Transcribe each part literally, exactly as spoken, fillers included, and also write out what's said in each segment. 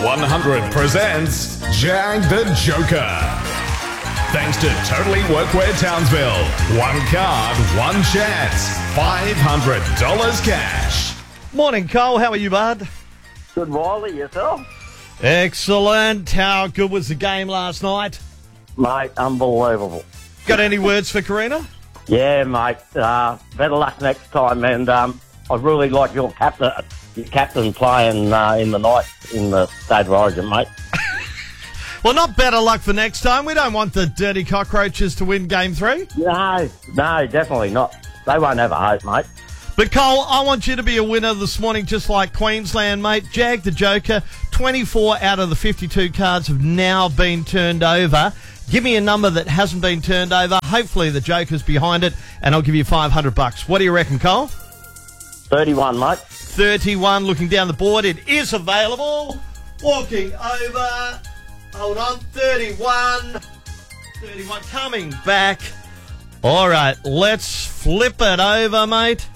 one hundred presents Jag the Joker. Thanks to Totally Workwear Townsville. One card, one chance. five hundred dollars cash. Morning, Cole. How are you, bud? Good, Wiley. Yourself? Excellent. How good was the game last night? Mate, unbelievable. Got any words for Karina? Yeah, mate. Uh, better luck next time. And um, I really like your captain, your captain playing uh, in the night in the State of Origin, mate. Well, not better luck for next time. We don't want the dirty cockroaches to win game three. No, no, definitely not. They won't have a hope, mate. But, Cole, I want you to be a winner this morning, just like Queensland, mate. Jag the Joker, twenty-four out of the fifty-two cards have now been turned over. Give me a number that hasn't been turned over. Hopefully the Joker's behind it, and I'll give you five hundred bucks. What do you reckon, Cole? thirty-one, mate. thirty-one, looking down the board. It is available. Walking over. Hold on, thirty-one. thirty-one, coming back. All right, let's flip it over, mate.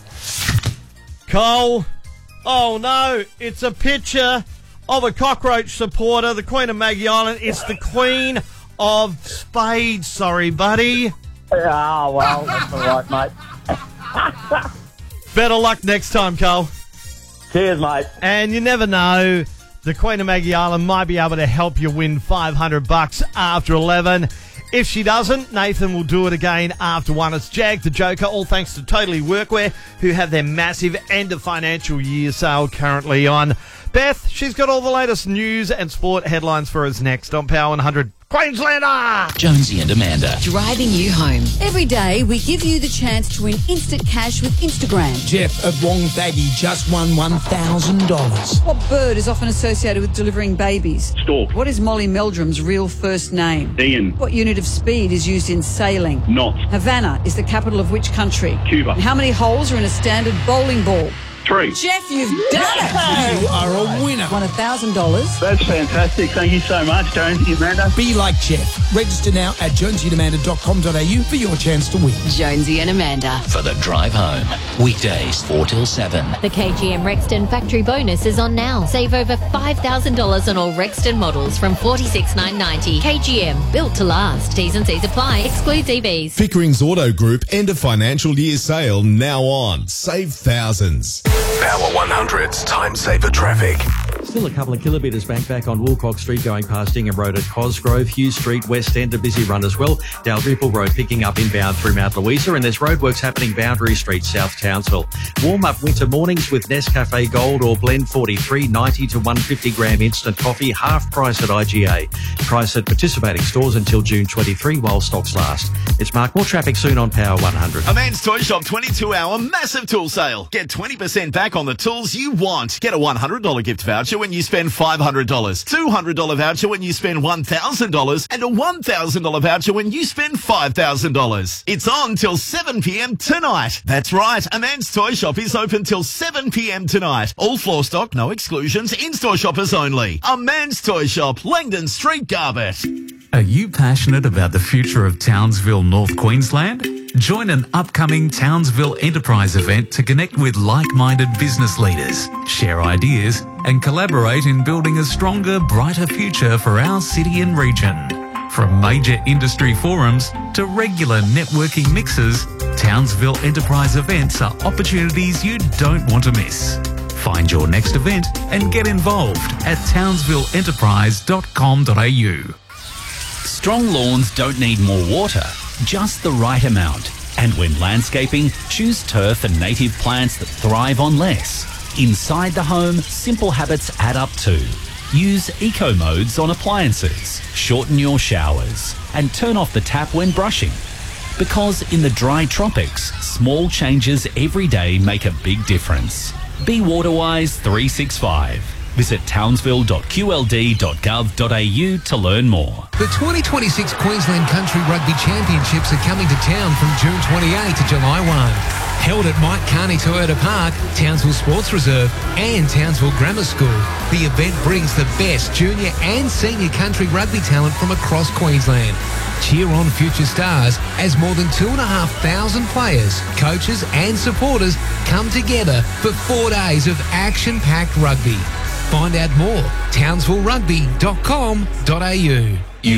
Cole. Oh, no, it's a picture of a cockroach supporter, the Queen of Maggie Island. It's the Queen of Spades. Sorry, buddy. Oh, well, that's all right, mate. Better luck next time, Cole. Cheers, mate. And you never know, the Queen of Maggie Island might be able to help you win five hundred bucks after eleven. If she doesn't, Nathan will do it again after one. It's Jag the Joker, all thanks to Totally Workwear, who have their massive end of financial year sale currently on. Beth, she's got all the latest news and sport headlines for us next on Power one hundred. Queenslander! Jonesy and Amanda. Driving you home. Every day, we give you the chance to win instant cash with Instagram. Jeff of Wonthaggi just won one thousand dollars. What bird is often associated with delivering babies? Stork. What is Molly Meldrum's real first name? Ian. What unit of speed is used in sailing? Knot. Havana is the capital of which country? Cuba. And how many holes are in a standard bowling ball? Three. Jeff, you've done it! You are a winner. Won one thousand dollars. That's fantastic. Thank you so much, Jonesy and Amanda. Be like Jeff. Register now at jonesy and amanda dot com dot a u for your chance to win. Jonesy and Amanda. For the drive home. Weekdays four till seven. The K G M Rexton factory bonus is on now. Save over five thousand dollars on all Rexton models from forty-six thousand nine hundred ninety dollars. K G M, built to last. T's and C's apply. Excludes E Vs. Pickering's Auto Group end of financial year sale now on. Save thousands. Power one hundred's Time Saver Traffic. Still a couple of kilometres back back on Woolcock Street going past Ingham Road at Cosgrove. Hughes Street, West End, a busy run as well. Dalrymple Road picking up inbound through Mount Louisa, and there's roadworks happening Boundary Street, South Townsville. Warm-up winter mornings with Nescafe Gold or Blend forty-three, ninety to one hundred fifty gram instant coffee, half price at I G A. Price at participating stores until June twenty-third while stocks last. It's Mark. More traffic soon on Power one hundred. A Man's Toy Shop twenty-two hour massive tool sale. Get twenty percent back on the tools you want. Get a one hundred dollars gift voucher when you spend five hundred dollars. two hundred dollars voucher when you spend one thousand dollars. And a one thousand dollars voucher when you spend five thousand dollars. It's on till seven p.m. tonight. That's right. A Man's Toy Shop is open till seven p.m. tonight. All floor stock, no exclusions, in-store shoppers only. A Man's Toy Shop, Langdon Street, Garbett. Are you passionate about the future of Townsville, North Queensland? Join an upcoming Townsville Enterprise event to connect with like-minded business leaders, share ideas, and collaborate in building a stronger, brighter future for our city and region. From major industry forums to regular networking mixes, Townsville Enterprise events are opportunities you don't want to miss. Find your next event and get involved at townsville enterprise dot com dot a u. Strong lawns don't need more water, just the right amount. And when landscaping, choose turf and native plants that thrive on less. Inside the home, simple habits add up too. Use eco modes on appliances, shorten your showers, and turn off the tap when brushing. Because in the dry tropics, small changes every day make a big difference. Be Waterwise three sixty-five. Visit townsville dot q l d dot gov dot a u to learn more. The twenty twenty-six Queensland Country Rugby Championships are coming to town from June twenty-eighth to July first. Held at Mike Carney Toyota Park, Townsville Sports Reserve and Townsville Grammar School, the event brings the best junior and senior country rugby talent from across Queensland. Cheer on future stars as more than two and a half thousand players, coaches and supporters come together for four days of action-packed rugby. Find out more, townsville rugby dot com dot a u.